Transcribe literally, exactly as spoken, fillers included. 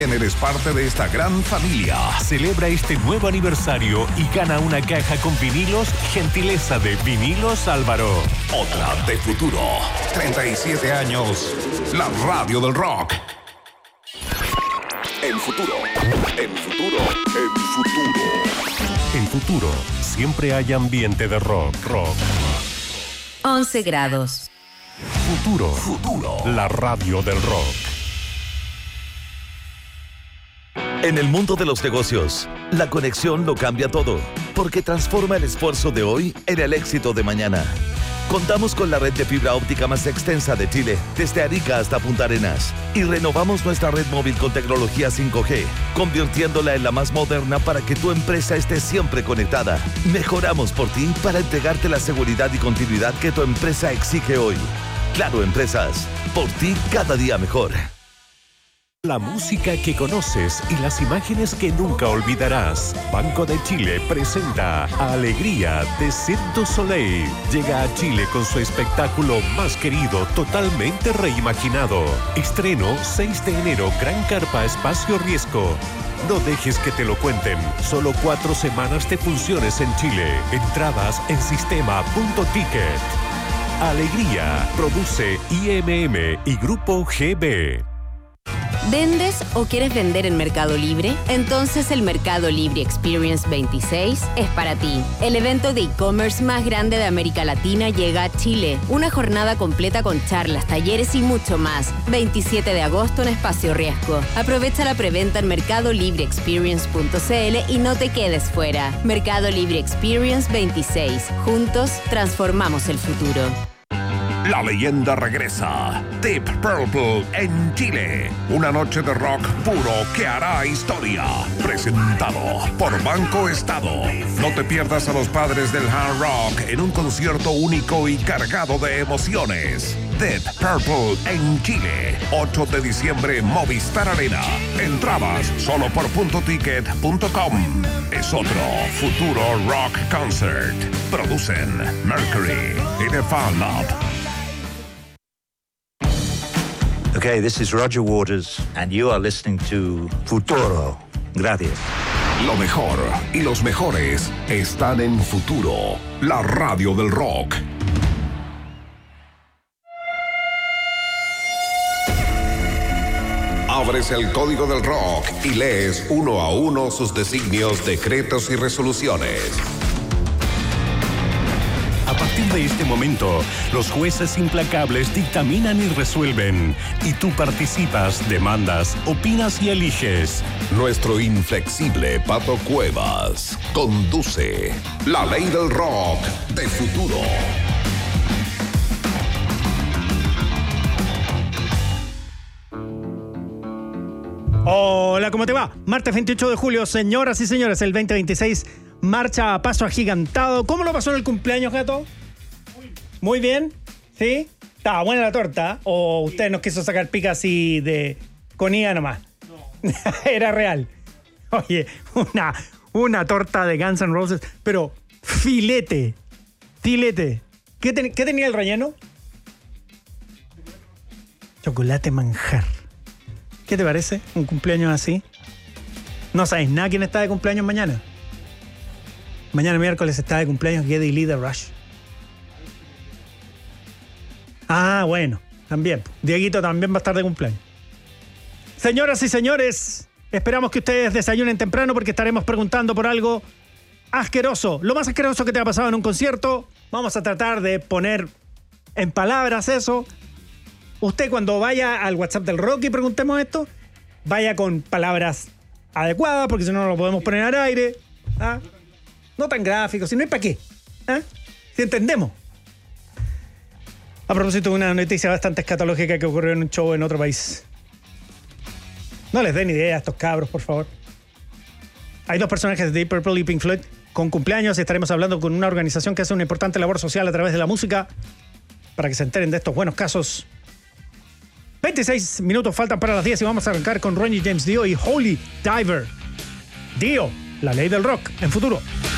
Eres parte de esta gran familia. Celebra este nuevo aniversario y gana una caja con vinilos, gentileza de Vinilos Álvaro. Otra de futuro. treinta y siete años. La radio del rock. En futuro. En futuro. En futuro. En futuro, siempre hay ambiente de rock. Rock. once grados. Futuro. Futuro. La radio del rock. En el mundo de los negocios, la conexión lo cambia todo, porque transforma el esfuerzo de hoy en el éxito de mañana. Contamos con la red de fibra óptica más extensa de Chile, desde Arica hasta Punta Arenas, y renovamos nuestra red móvil con tecnología cinco G, convirtiéndola en la más moderna para que tu empresa esté siempre conectada. Mejoramos por ti para entregarte la seguridad y continuidad que tu empresa exige hoy. Claro Empresas, por ti cada día mejor. La música que conoces y las imágenes que nunca olvidarás. Banco de Chile presenta Alegría de Cirque du Soleil. Llega a Chile con su espectáculo más querido, totalmente reimaginado. Estreno seis de enero, Gran Carpa Espacio Riesgo. No dejes que te lo cuenten. Solo cuatro semanas de funciones en Chile. Entradas en sistema punto ticket. Alegría produce I M M y Grupo G B. ¿Vendes o quieres vender en Mercado Libre? Entonces el Mercado Libre Experience veintiséis es para ti. El evento de e-commerce más grande de América Latina llega a Chile. Una jornada completa con charlas, talleres y mucho más. veintisiete de agosto en Espacio Riesgo. Aprovecha la preventa en mercado libre experience punto c l y no te quedes fuera. Mercado Libre Experience veintiséis. Juntos transformamos el futuro. La leyenda regresa. Deep Purple en Chile. Una noche de rock puro que hará historia. Presentado por Banco Estado. No te pierdas a los padres del hard rock en un concierto único y cargado de emociones. Deep Purple en Chile. ocho de diciembre, Movistar Arena. Entradas solo por punto ticket punto com. Es otro futuro rock concert. Producen Mercury y The Fan Lab. Okay, this is Roger Waters, and you are listening to Futuro. Gracias. Lo mejor y los mejores están en Futuro, la radio del rock. Abres el código del rock y lees uno a uno sus designios, decretos y resoluciones. A partir de este momento, los jueces implacables dictaminan y resuelven. Y tú participas, demandas, opinas y eliges. Nuestro inflexible Pato Cuevas conduce la ley del rock de Futuro. Hola, ¿cómo te va? Martes veintiocho de julio, señoras y señores, el veinte veintiséis marcha a paso agigantado. ¿Cómo lo pasó en el cumpleaños, gato? Muy bien. ¿Sí? ¿Estaba buena la torta? ¿O usted nos quiso sacar pica así de conía nomás? No. Era real. Oye, una, una torta de Guns N' Roses, pero filete. Filete. ¿Qué, ten, ¿Qué tenía el relleno? Chocolate manjar. ¿Qué te parece? ¿Un cumpleaños así? No sabes nada quién está de cumpleaños mañana. Mañana miércoles está de cumpleaños Geddy Lee de Rush. Ah, bueno, también. Dieguito también va a estar de cumpleaños. Señoras y señores, esperamos que ustedes desayunen temprano porque estaremos preguntando por algo asqueroso. Lo más asqueroso que te ha pasado en un concierto. Vamos a tratar de poner en palabras eso. Usted cuando vaya al WhatsApp del Rock y preguntemos esto, vaya con palabras adecuadas porque si no, no lo podemos poner al aire. ¿Ah? No tan gráfico, si no hay para qué. ¿Ah? Si entendemos. A propósito de una noticia bastante escatológica que ocurrió en un show en otro país. No les den idea a estos cabros, por favor. Hay dos personajes de Deep Purple y Pink Floyd con cumpleaños y estaremos hablando con una organización que hace una importante labor social a través de la música para que se enteren de estos buenos casos. veintiséis minutos faltan para las diez y vamos a arrancar con Ronnie James Dio y Holy Diver. Dio, la ley del rock en Futuro.